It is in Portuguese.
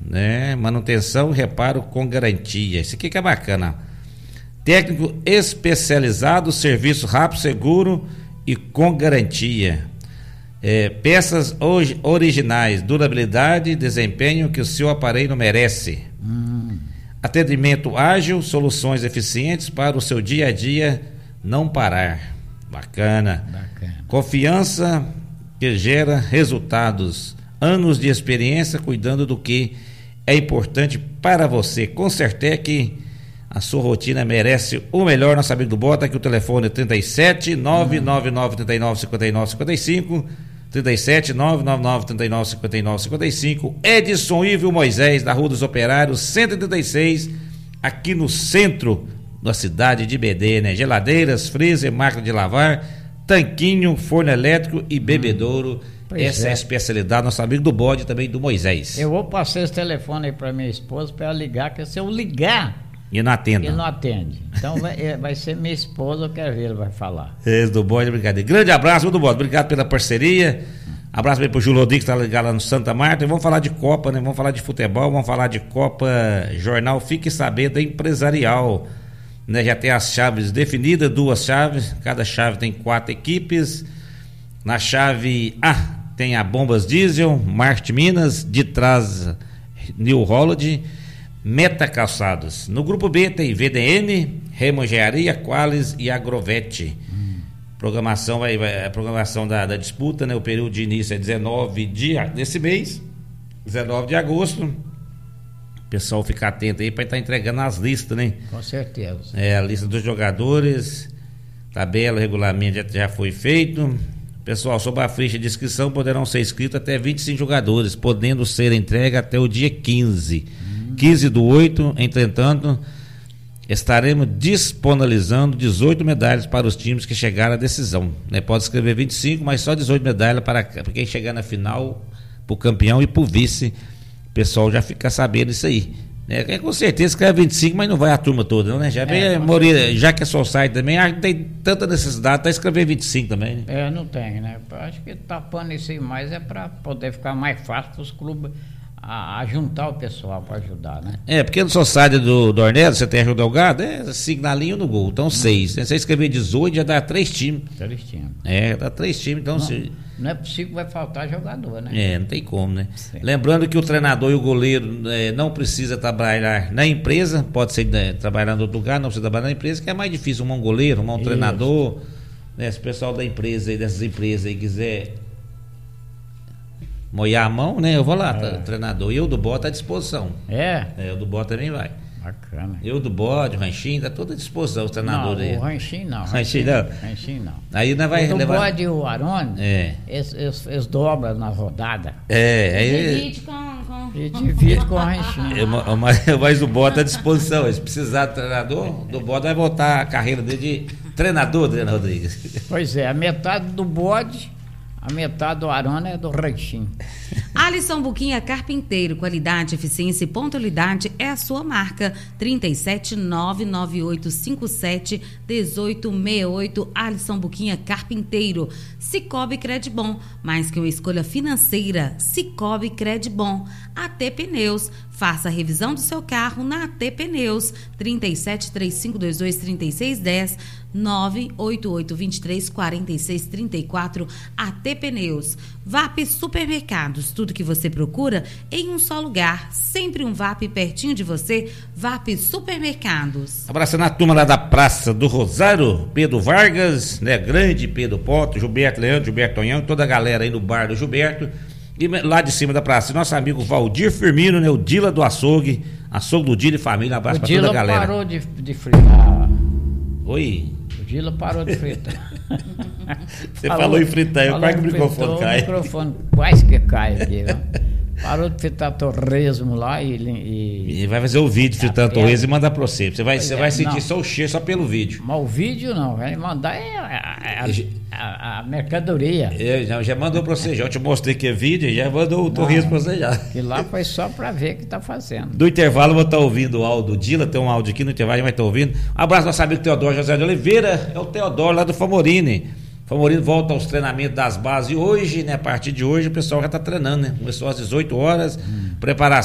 né? Manutenção e reparo com garantia. Isso aqui que é bacana. Técnico especializado, serviço rápido, seguro e com garantia. Peças originais, durabilidade e desempenho que o seu aparelho merece. Atendimento ágil, soluções eficientes para o seu dia a dia não parar. Bacana. Confiança que gera resultados. Anos de experiência cuidando do que é importante para você. Com certeza que a sua rotina merece o melhor. Nosso amigo do Bota, aqui o telefone é 37 999 39 59 55, 37 999 39 59 55. Edson Ívio Moisés, da Rua dos Operários 136, aqui no centro da cidade de Bedê, né? Geladeiras, freezer, máquina de lavar, tanquinho, forno elétrico e bebedouro. Essa é a especialidade do nosso amigo do Bode e também do Moisés. Eu vou passar esse telefone aí para minha esposa para ela ligar, que se eu ligar e não atende. Ele não atende. Então vai ser minha esposa, eu quero ver, ele vai falar. Esse do Bode, brincadeira. Grande abraço, do Bode. Obrigado pela parceria. Abraço bem pro Júlio Rodrigues, que tá ligado lá no Santa Marta. E vamos falar de Copa, né? Vamos falar de futebol, vamos falar de Copa Jornal Fique Sabendo Empresarial. Né? Já tem as chaves definidas, 2 chaves. Cada chave tem 4 equipes. Na chave A tem a Bombas Diesel, Marte Minas, de trás New Holland, Meta Calçados. No grupo B tem VDN, Remo Engenharia, Qualis e Agrovete. Programação a programação da disputa, né? O período de início é 19 desse mês, 19 de agosto. O pessoal fica atento aí para estar entregando as listas, né? Com certeza. A lista dos jogadores, tabela, regulamento já foi feito. Pessoal, sobre a ficha de inscrição poderão ser inscritos até 25 jogadores, podendo ser entregue até o dia 15. 15/8, entretanto, estaremos disponibilizando 18 medalhas para os times que chegaram à decisão. Né? Pode escrever 25, mas só 18 medalhas para quem chegar na final, para o campeão e para o vice. O pessoal já fica sabendo isso aí. Né? Com certeza escreve 25, mas não vai a turma toda, não, né? Já que é só o site também, não tem tanta necessidade de escrever 25 também. Né? Não tem, né? Acho que tapando isso aí mais é para poder ficar mais fácil para os clubes a juntar o pessoal para ajudar, né? Porque no society do Ornelas, você tem ajuda ao gado, signalinho no gol, então 6. Né? Você escrever 18 já dá 3 times. 3 times. Dá 3 times, então não é possível que vai faltar jogador, né? Não tem como, né? Sim. Lembrando que o treinador e o goleiro não precisa trabalhar na empresa, pode ser trabalhar em outro lugar, não precisa trabalhar na empresa, que é mais difícil arrumar um goleiro, arrumar um treinador, né? Se o pessoal da empresa aí, dessas empresas aí quiser molhar a mão, né? Eu vou lá, treinador. E eu do Bota à disposição. Eu do Bota também vai. Bacana. Eu do Bode, o Ranchinho, tá toda à disposição, o treinador aí. O Ranchinho não. Ranchinho não. Aí nós vai levar. O Bode e o Arone, eles dobram na rodada. Aí divide com o Ranchinho. Mas o Bode à disposição. Se precisar de treinador, do Bode vai voltar a carreira dele de treinador, Adriano Rodrigues. Pois é, a metade do Bode, a metade do Arona é do Ranchinho. Alisson Buquinha Carpinteiro, qualidade, eficiência e pontualidade é a sua marca. 37998571868. Alisson Buquinha Carpinteiro. Cicobi Credibom, mais que uma escolha financeira. Cicobi Credibom. AT Pneus, faça a revisão do seu carro na AT Pneus. 3735223610 988234634. AT Pneus. VAP Supermercados, tudo que você procura em um só lugar, sempre um VAP pertinho de você. VAP Supermercados. Abraçando a turma lá da Praça do Rosário, Pedro Vargas, né? Grande Pedro Poto, Gilberto Leandro, Gilberto Tonhão, toda a galera aí no bar do Gilberto. E lá de cima da praça, nosso amigo Valdir Firmino, né? O Dila do Açougue do Dila e família. Um abraço pra toda a galera. O Dila parou de fritar. Oi? O Dila parou de fritar. Você falou em fritar, eu quase que o microfone cai. O microfone quase que cai aqui, parou de fritar torresmo lá e vai fazer o vídeo fritando torresmo e mandar pra você. Você vai sentir só o cheiro só pelo vídeo. Mas o vídeo não, vai mandar a mercadoria. Já mandou pra você, já te mostrei que é vídeo, já mandou o torresmo pra você já. Que lá foi só pra ver o que tá fazendo. Do intervalo eu vou estar ouvindo o áudio do Dila, tem um áudio aqui no intervalo, a gente vai estar ouvindo. Um abraço nosso amigo Teodoro José de Oliveira, é o Teodoro lá do Famorini. Famorini volta aos treinamentos das bases hoje, né? A partir de hoje o pessoal já está treinando, né? Começou às 18 horas, preparação